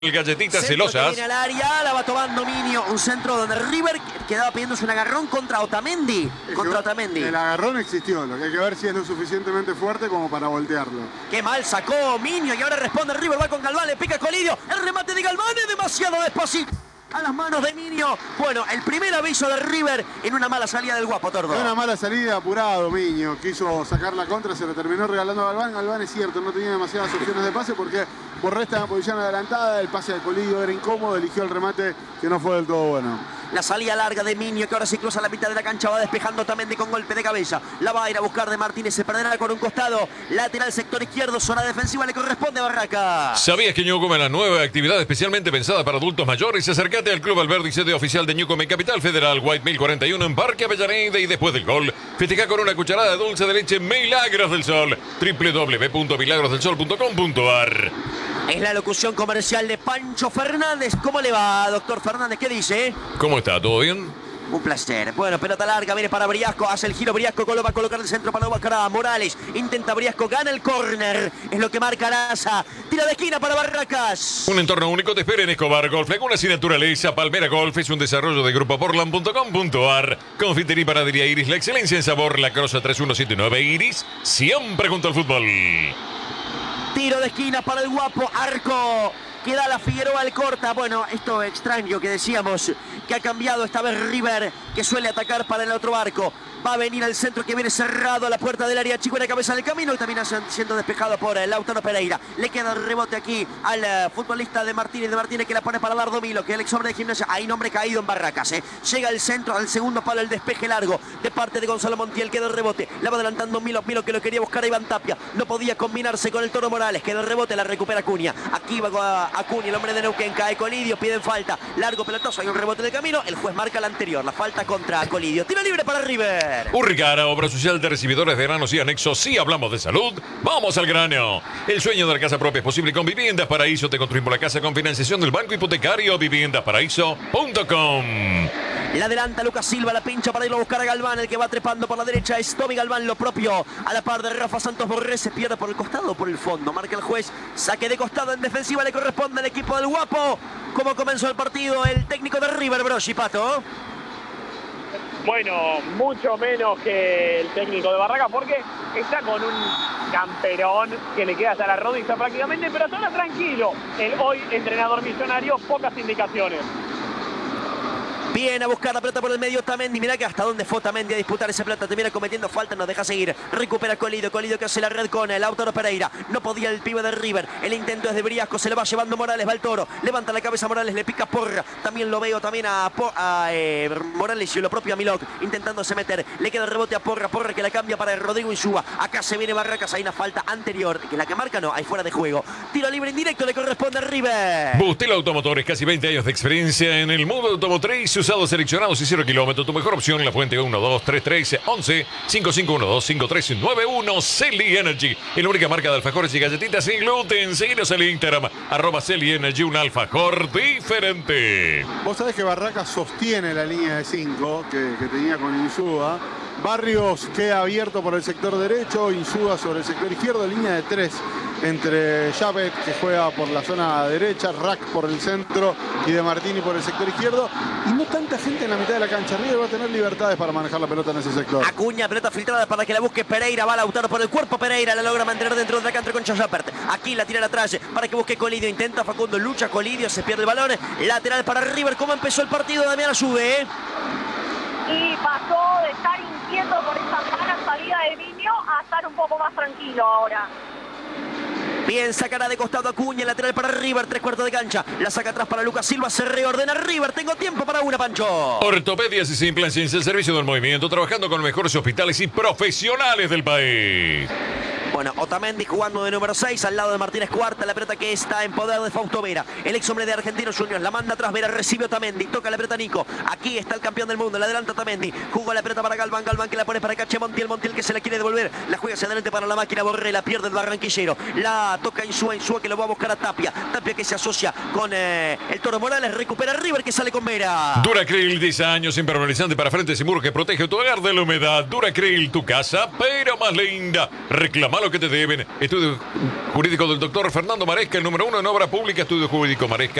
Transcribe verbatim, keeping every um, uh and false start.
Galletitas Centro celosas. que viene al área, la va tomando Minio. Un centro donde River quedaba pidiéndose un agarrón contra Otamendi. Contra Otamendi. El agarrón existió, lo que hay que ver si es lo suficientemente fuerte como para voltearlo. Qué mal sacó Minio y ahora responde River, va con Galván, le pica Colidio. El remate de Galván es demasiado despacito. A las manos de Minio. Bueno, el primer aviso de River en una mala salida del Guapo, Tordo. Una mala salida, apurado Minio. Quiso sacar la contra, se la terminó regalando a Galván. Galván es cierto, no tenía demasiadas opciones de pase porque Borré estaba en posición adelantada. El pase de Colidio era incómodo, eligió el remate que no fue del todo bueno. La salida larga de Minio que ahora se cruza la mitad de la cancha, va despejando Otamendi con golpe de cabeza. La va a ir a buscar de Martínez, se perderá con un costado. Lateral sector izquierdo, zona defensiva, le corresponde a Barraca. ¿Sabías que Ñucom es la nueva actividad especialmente pensada para adultos mayores? Acércate al Club Alberdi, sede oficial de Ñucom en Capital Federal, White mil cuarenta y uno en Parque Avellaneda, y después del gol, festeja con una cucharada de dulce de leche Milagros del Sol. doble u doble u doble u punto milagros del sol punto com punto a r. Es la locución comercial de Pancho Fernández. ¿Cómo le va, doctor Fernández? ¿Qué dice? ¿Cómo está? ¿Todo bien? Un placer. Bueno, pelota larga, viene para Briasco, hace el giro Briasco, lo va a colocar el centro para Bacará. Morales, intenta Briasco, gana el córner. Es lo que marca Araza. Tira de esquina para Barracas. Un entorno único te espera en Escobar Golf. Laguna y naturaleza. Palmera Golf es un desarrollo de grupo portland punto com punto a r. Confitería y panadería Iris, la excelencia en sabor. La Crosa tres uno siete nueve Iris, siempre junto al fútbol. Tiro de esquina para el Guapo, arco. Queda la Figueroa al corta. Bueno, esto extraño que decíamos que ha cambiado esta vez River, que suele atacar para el otro arco. Va a venir al centro que viene cerrado a la puerta del área chico en la cabeza del camino y también siendo despejado por el Lautaro Pereira. Le queda el rebote aquí al uh, futbolista de Martínez, de Martínez que la pone para Dardo Milo, que es el ex hombre de Gimnasia. Hay nombre caído en Barracas. ¿eh? Llega al centro, al segundo palo, el despeje largo de parte de Gonzalo Montiel. Queda el rebote. La va adelantando Milo, Milo que lo quería buscar a Iván Tapia. No podía combinarse con el Toro Morales. Queda el rebote, la recupera Acuña. Aquí va Acuña, el hombre de Neuquén. Cae Colidio, piden falta. Largo pelotazo, hay un rebote de camino. El juez marca la anterior, la falta contra Colidio. Tiro libre para River. Urricara, obra social de recibidores de granos y anexos. Si hablamos de salud, vamos al grano. El sueño de la casa propia es posible con Viviendas Paraíso. Te construimos la casa con financiación del Banco Hipotecario. viviendas paraíso punto com. La adelanta Lucas Silva, la pincha para irlo a buscar a Galván. El que va trepando por la derecha es Tommy Galván, lo propio. A la par de Rafa Santos Borré, se pierde por el costado o por el fondo. Marca el juez, saque de costado en defensiva, le corresponde al equipo del Guapo. ¿Cómo comenzó el partido el técnico de River, Broschi, Pato? Bueno, mucho menos que el técnico de Barraca porque está con un camperón que le queda hasta la rodilla prácticamente, pero suena tranquilo. El hoy entrenador millonario, pocas indicaciones. Viene a buscar la pelota por el medio Otamendi. Mirá que hasta dónde fue Otamendi a disputar esa pelota. Termina cometiendo falta, nos deja seguir. Recupera Colidio. Colidio que hace la red con el Lautaro Pereira. No podía el pibe de River. El intento es de Briasco. Se le va llevando Morales. Va el Toro. Levanta la cabeza Morales. Le pica Porra. También lo veo también a, a eh, Morales y lo propio a Milok. Intentándose meter. Le queda el rebote a Porra. Porra que la cambia para Rodrigo Insúa. Acá se viene Barracas. Hay una falta anterior. Que la que marca no. Hay fuera de juego. Tiro libre indirecto. Le corresponde a River. Bustelo Automotores. Casi veinte años de experiencia en el mundo automotriz. Usados seleccionados y cero kilómetros. Tu mejor opción, La Fuente uno dos tres tres once cinco cinco uno dos cinco tres nueve uno. Celi Energy, la única marca de alfajores y galletitas sin gluten. Seguinos en el Instagram, arroba Celi Energy, un alfajor diferente. Vos sabés que Barracas sostiene la línea de cinco que, que tenía con Insúa. Barrios queda abierto por el sector derecho, Insúa sobre el sector izquierdo, línea de tres entre Japet, que juega por la zona derecha, Rack por el centro y De Martini por el sector izquierdo. Y no tanta gente en la mitad de la cancha. River va a tener libertades para manejar la pelota en ese sector. Acuña, pelota filtrada para que la busque Pereira. Va a Lautaro por el cuerpo. Pereira la logra mantener dentro de la cancha con Japet. Aquí la tira atrás para que busque Colidio. Intenta Facundo, lucha Colidio, se pierde el balón. Lateral para River. ¿Cómo empezó el partido? Damián Ayube. Y pasó de estar inquieto por esa mala salida de Minio a estar un poco más tranquilo ahora. Bien, sacará de costado Acuña, lateral para River, tres cuartos de cancha. La saca atrás para Lucas Silva, se reordena River. Tengo tiempo para una, Pancho. Ortopedias y Implantes, el servicio del movimiento, trabajando con los mejores hospitales y profesionales del país. Bueno, Otamendi jugando de número seis al lado de Martínez Cuarta. La pelota que está en poder de Fausto Vera. El ex hombre de Argentinos Juniors. La manda atrás. Vera recibe Otamendi. Toca la pelota Nico. Aquí está el campeón del mundo. La adelanta Otamendi. Jugó la pelota para Galván. Galván que la pone para Cache Montiel. Montiel que se la quiere devolver. La juega hacia adelante para la máquina Borré. La pierde el barranquillero. La toca Insúa. Insúa que lo va a buscar a Tapia. Tapia que se asocia con eh, el Toro Morales. Recupera River que sale con Vera. Duracril, diez años impermeabilizante para frentes y muros que protege tu hogar de la humedad. Duracril, tu casa, pero más linda. Reclama lo que te deben. Estudio jurídico del doctor Fernando Maresca, el número uno en obra pública, estudio jurídico Maresca.